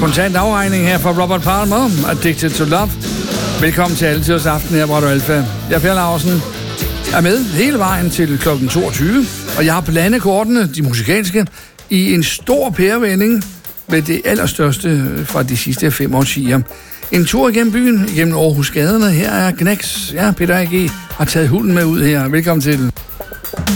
kontant afregning her fra Robert Palmer, Addicted to Love. Velkommen til Altiders Aften her på Radio Alfa. Jeg, Per Lausen, er med hele vejen til kl. 22, og jeg har blandet kortene, de musikalske, i en stor pærevending med det allerstørste fra de sidste 5 årtier. En tur igennem byen, igennem Aarhus gaderne. Her er Gnax. Ja, Peter A.G. har taget hunden med ud her. Velkommen til.